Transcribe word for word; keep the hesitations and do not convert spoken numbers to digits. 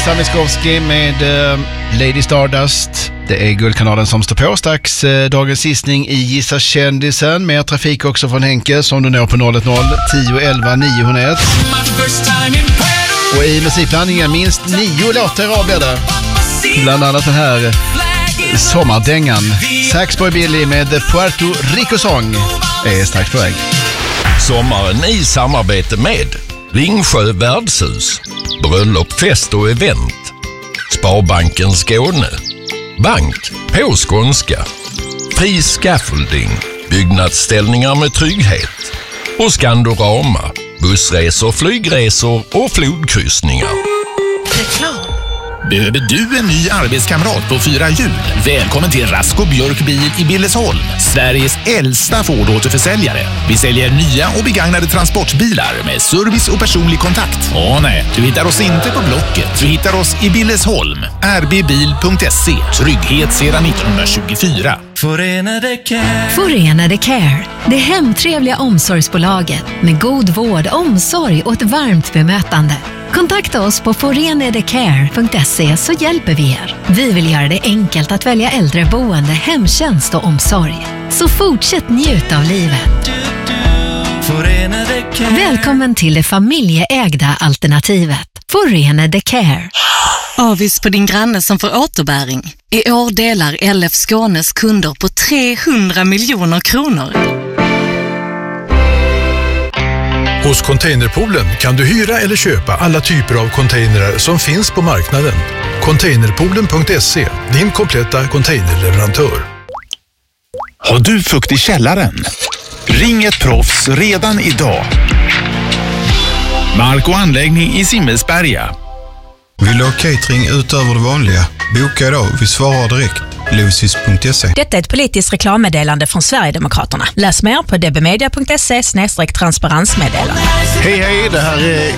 Lisa Miskovsky med uh, Lady Stardust. Det är Guldkanalen som står på. Strax uh, dagens gissning i Gissa kändisen. Mer trafik också från Henke som du når på noll ett noll tio elva nio noll ett. Och i musikblandningen minst nio låtar av det. Bland annat den här sommardängan. Saxboy Billy med Puerto Rico Song är strax på väg. Sommaren i samarbete med Ringsjö värdshus, bröllop, fest och event, Sparbanken Skåne, bank på skånska, Fri Scaffolding, byggnadsställningar med trygghet och Skandorama, bussresor, flygresor och flodkryssningar. Reklam. Behöver du en ny arbetskamrat på fyra hjul? Välkommen till Rasko Björkbil i Billesholm, Sveriges äldsta Ford-återförsäljare. Vi säljer nya och begagnade transportbilar med service och personlig kontakt. Åh nej, du hittar oss inte på Blocket. Du hittar oss i Billesholm. r b bil punkt se. Trygghet sedan nittonhundratjugofyra. Förenade Care. Förenade Care. Det hemtrevliga omsorgsbolaget med god vård, omsorg och ett varmt bemötande. Kontakta oss på forenadecare punkt se så hjälper vi er. Vi vill göra det enkelt att välja äldreboende, hemtjänst och omsorg. Så fortsätt njuta av livet. Välkommen till det familjeägda alternativet. Förenade Care. Avis på din granne som får återbäring. I år delar L F Skånes kunder på trehundra miljoner kronor. Hos Containerpoolen kan du hyra eller köpa alla typer av containrar som finns på marknaden. Containerpoolen punkt se, din kompletta containerleverantör. Har du fukt i källaren? Ring ett proffs redan idag. Mark och anläggning i Simmelsberga. Vill du ha catering utöver det vanliga? Boka idag, vi svarar direkt. Lucis punkt se. Detta är ett politiskt reklammeddelande från Sverigedemokraterna. Läs mer på dbmedia punkt se slash transparensmeddelande. Hej hej, det här är